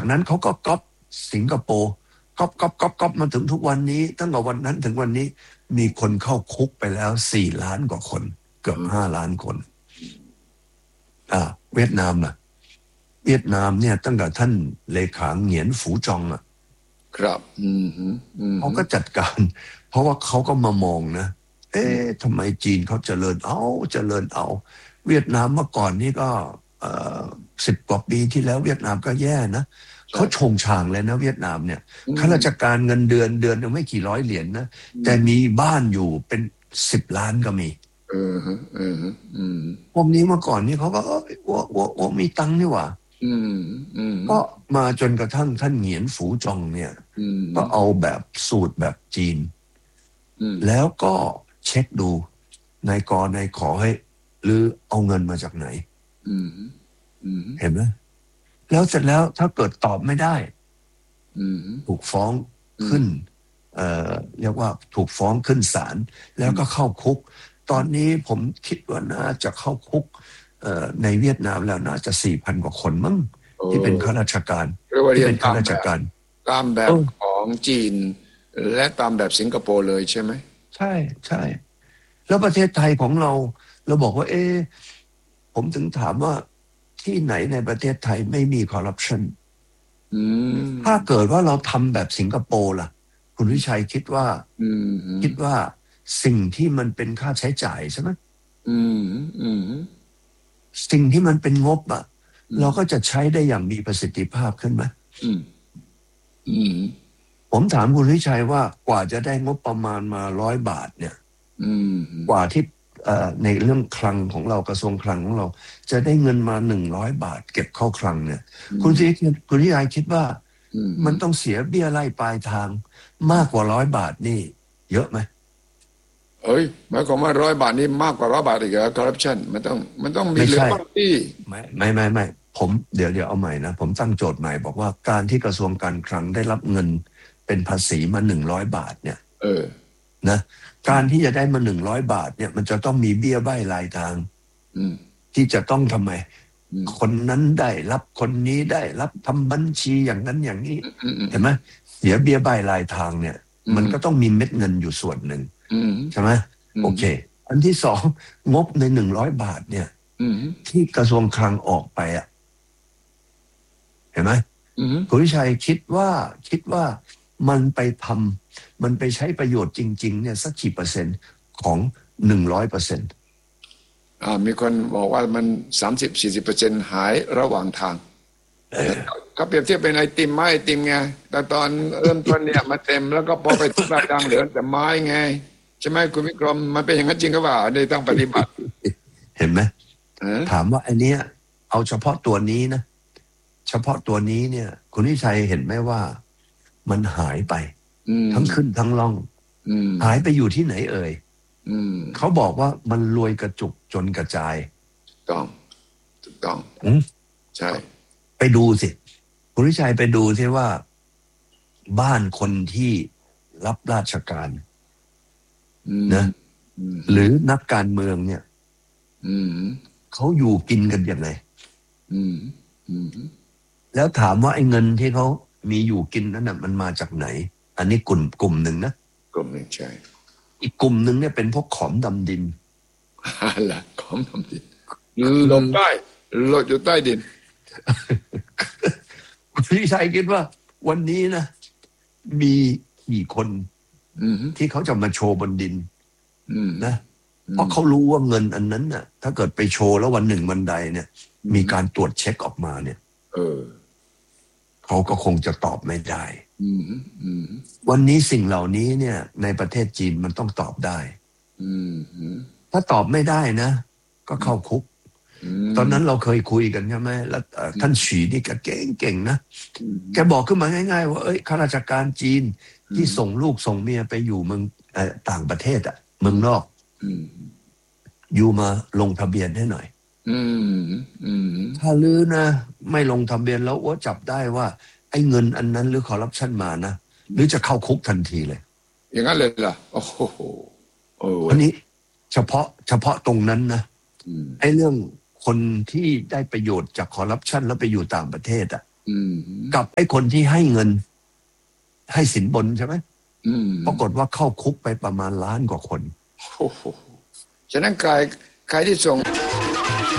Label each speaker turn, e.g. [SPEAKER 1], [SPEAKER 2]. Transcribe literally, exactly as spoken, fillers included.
[SPEAKER 1] นั้นเขาก็ก๊อปสิงคโปร์ก๊อปก๊อปก๊อปก๊อปมาถึงทุกวันนี้ตั้งแต่วันนั้นถึงวันนี้มีคนเข้าคุกไปแล้วสี่ล้านกว่าคนเกือบห้าล้านคนอ่าเวียดนามล่ะเวียดนามเนี่ยตั้งแต่ท่านเลขาเหงียนฝูจองอ่ะ
[SPEAKER 2] ครับอืมอืม
[SPEAKER 1] เขาก็จัดการเพราะว่าเขาก็มามองนะเอ๊ะทำไมจีนเขาเจริญเอาเจริญเอาเวียดนามเมื่อก่อนนี่ก็เอ่อสิบกว่าปีที่แล้วเวียดนามก็แย่นะเขาชงชางเลยนะเวียดนามเนี่ยข้าราชการเงินเดือนเดือนนึงไม่กี่ร้อยเหรียญ นะแต่มีบ้านอยู่เป็นสิบล้านก็มี
[SPEAKER 2] เออเอออืม
[SPEAKER 1] พวกนี้เมื่อก่อนนี่เขาก็เออว่าว่าว่ามีตังค์นี่หว่า
[SPEAKER 2] อืมอืม
[SPEAKER 1] ก็มาจนกระทั่งท่านเหงียนฝูจองเนี่ยก็เอาแบบสูตรแบบจีนแล้วก็เช็คดูนายกนายขอให้หรือเอาเงินมาจากไหนเห็นไหมแล้วเสร็จแล้วถ้าเกิดตอบไม่ได้ถูกฟ้องขึ้นเอ่อเรียกว่าถูกฟ้องขึ้นศาลแล้วก็เข้าคุกตอนนี้ผมคิดว่าน่าจะเข้าคุกในเวียดนามแล้วน่าจะสี่พันกว่าคนมั้งที่เป็นข้าราชการที่เป็นข้าราชการ
[SPEAKER 2] ตามแบบของจีนและตามแบบสิงคโปร์เลยใช่ไหม
[SPEAKER 1] ใช่ใช่แล้วประเทศไทยของเราเราบอกว่าเอ๊ะผมถึงถามว่าที่ไหนในประเทศไทยไม่มีคอร์รัปชันถ้าเกิดว่าเราทำแบบสิงคโปร์ล่ะคุณวิชัยคิดว่าคิดว่าสิ่งที่มันเป็นค่าใช้จ่ายใช่ไหมสิ่งที่มันเป็นงบอ่ะเราก็จะใช้ได้อย่างมีประสิทธิภาพขึ้นไหมผมถามคุณวิชัยว่ากว่าจะได้งบประมาณมาร้อยบาทเนี่ยกว่าที่ในเรื่องคลังของเรากระทรวงคลังของเราจะได้เงินมาหนึ่งร้อยบาทเก็บเข้าคลังเนี่ยคุณวิคุณวิชัยคิดว่ามันต้องเสียเบี้ยไล่ปลายทางมากกว่าร้อยบาทนี่เยอะไหม
[SPEAKER 2] เอ้ยหมายความว่าร้อยบาทนี่มากกว่าร้อยบาทอีกเหรอคอร์รัปชันมันต้องมันต้องมีเหลือบ้างที่
[SPEAKER 1] ไม่ไม่ไม่ไม่ผมเดี๋ยวเดี๋ยวเอาใหม่นะผมตั้งโจทย์ใหม่บอกว่าการที่กระทรวงการคลังได้รับเงินเป็นภาษีมาหนึ่งร้อยบาทเนี่ย
[SPEAKER 2] เออ
[SPEAKER 1] นะการที่จะได้มาหนึ่งร้อยบาทเนี่ยมันจะต้องมีเบี้ยใบ้รายทางที่จะต้องทำไมคนนั้นได้รับคนนี้ได้รับทำบัญชีอย่างนั้นอย่างนี้เห็นไหมเสียเบี้ยใบ้รายทางเนี่ยมันก็ต้องมีเม็ดเงินอยู่ส่วนหนึ่งใช่ไหมโอเคอันที่สองงบในหนึ่งร้อยบาทเนี่ยที่กระทรวงคลังออกไปอ่ะเห็นไหมคุณวิชัยคิดว่าคิดว่ามันไปทำมันไปใช้ประโยชน์จริงๆเนี่ยสักกี่เปอร์เซ็นต์ของหนึ่งร้อยเปอร์เซ็นต์
[SPEAKER 2] อ่ามีคนบอกว่ามันสามสิบสี่สิบเปอร์เซ็นต์หายระหว่างทางก็เปรียบเทียบเป็นไอติมไม้ไอติมไงแต่ตอนเริ่มต้นเนี่ยมาเต็มแล้วก็พอไปทุกรายดังเหลือแต่ไม้ไงใช่ไหมคุณวิกรมมันเป็นอย่างนั้นจริงก็ว่าในต้องปฏิบัติ
[SPEAKER 1] เห็นไหมถามว่าไอเนี้ยเอาเฉพาะตัวนี้นะเฉพาะตัวนี้เนี่ยคุณวิชัยเห็นไหมว่ามันหายไปทั้งขึ้นทั้งล่องหายไปอยู่ที่ไหนเอ่ยเขาบอกว่ามันรวยกระจุกจนกระจาย
[SPEAKER 2] ต้องถูกต้องใช่
[SPEAKER 1] ไปดูสิคุณวิชัยไปดูสิว่าบ้านคนที่รับราชการนะหรือนักการเมืองเนี่ยเขาอยู่กินกันยังไงแล้วถามว่าไอ้เงินที่เขามีอยู่กินนั้นน่ะมันมาจากไหนอันนี้กลุ่มกลุ่มหนึ่งนะ
[SPEAKER 2] กลุ่มหนึ่งใช่
[SPEAKER 1] อีกกลุ่มหนึ่งเนี่ยเป็นพวกขอมดำดิน
[SPEAKER 2] อะไรขอมดำดินหลบใต้หลบอยู่ใต้ดิน
[SPEAKER 1] พี่ชัยคิดว่าวันนี้นะมีกี่คนที่เขาจะมาโชว์บนดินนะเพราะเขารู้ว่าเงินอันนั้นน่ะถ้าเกิดไปโชว์แล้ววันหนึ่งวันใดเนี่ยมีการตรวจเช็คออกมาเนี่ย
[SPEAKER 2] เออ
[SPEAKER 1] เขาก็คงจะตอบไม่ได้วันนี้สิ่งเหล่านี้เนี่ยในประเทศจีนมันต้องตอบได้ถ้าตอบไม่ได้นะก็เข้าคุกตอนนั้นเราเคยคุยกันใช่ไหมแล้วท่านฉีนี่แกเก่งๆนะแกบอกขึ้นมาง่ายๆว่าเอ้ยข้าราชการจีนที่ส่งลูกส่งเมียไปอยู่เมืองต่างประเทศอะเมืองนอกอยู่มาลงทะเบียนให้หน่อยถ้าลือนะไม่ลงทะเบียนแล้วว่าจับได้ว่าไอ้เงินอันนั้นหรือคอร์รัปชันมานะหรือจะเข้าคุกทันทีเลย
[SPEAKER 2] อย่างนั้นเลยเหรอโอ้โห
[SPEAKER 1] อันนี้เฉพาะเฉพาะตรงนั้นนะไอ้เรื่องคนที่ได้ประโยชน์จากคอร์รัปชันแล้วไปอยู่ต่างประเทศอ่ะกับไอ้คนที่ให้เงินให้สินบนใช่ไหมปรากฏว่าเข้าคุกไปประมาณล้านกว่าคน
[SPEAKER 2] ฉะนั้นใครใครที่ส่ง